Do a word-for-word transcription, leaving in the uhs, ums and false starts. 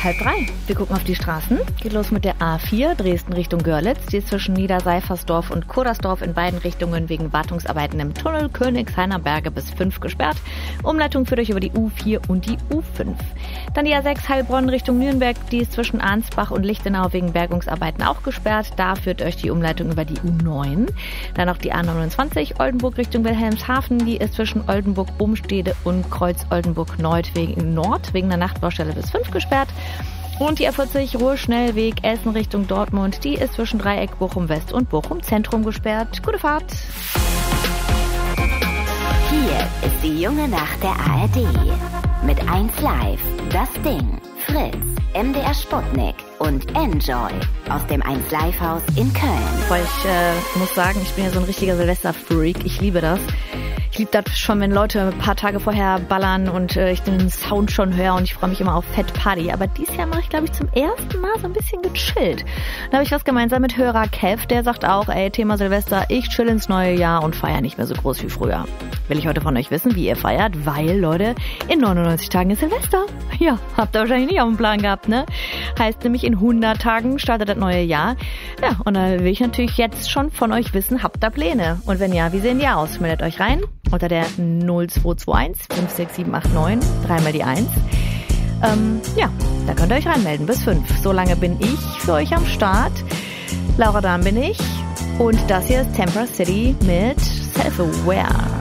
halb drei. Wir gucken auf die Straßen. Geht los mit der A vier, Dresden Richtung Görlitz. Die ist zwischen Niederseifersdorf und Kodersdorf in beiden Richtungen wegen Wartungsarbeiten im Tunnel Königshainer Berge bis fünf gesperrt. Umleitung führt euch über die U vier und die U fünf. Dann die A sechs Heilbronn Richtung Nürnberg. Die ist zwischen Arnsbach und Lichtenau wegen Bergungsarbeiten auch gesperrt. Da führt euch die Umleitung über die U neun. Dann noch die A neunundzwanzig Oldenburg Richtung Wilhelmshaven. Die ist zwischen Oldenburg-Bumstede und Kreuz Oldenburg-Nord wegen Nord wegen der Nachtbaustelle bis fünf gesperrt. Und die A vierzig Ruhr-Schnellweg Essen Richtung Dortmund, die ist zwischen Dreieck Bochum-West und Bochum-Zentrum gesperrt. Gute Fahrt! Hier ist die junge Nacht der A R D. Mit eins Live, Das Ding, Fritz, M D R Sputnik und Enjoy aus dem eins Live Haus in Köln. Boah, ich äh, muss sagen, ich bin ja so ein richtiger Silvester-Freak. Ich liebe das. Ich liebe das schon, wenn Leute ein paar Tage vorher ballern und äh, ich den Sound schon höre und ich freue mich immer auf Fett Party. Aber dieses Jahr mache ich, glaube ich, zum ersten Mal so ein bisschen gechillt. Da habe ich was gemeinsam mit Hörer Kev, der sagt auch, ey, Thema Silvester, ich chill ins neue Jahr und feiere nicht mehr so groß wie früher. Will ich heute von euch wissen, wie ihr feiert, weil, Leute, in neunundneunzig Tagen ist Silvester. Ja, habt ihr wahrscheinlich nicht auf dem Plan gehabt, ne? Heißt nämlich, in hundert Tagen startet das neue Jahr. Ja, und da will ich natürlich jetzt schon von euch wissen, habt ihr Pläne? Und wenn ja, wie sehen die aus? Meldet euch rein unter der null zwei zwei eins fünf sechs sieben acht neun, dreimal die eins. Ähm, ja, da könnt ihr euch reinmelden bis fünf. So lange bin ich für euch am Start. Laura Dahm bin ich. Und das hier ist Tempera City mit Self-Aware.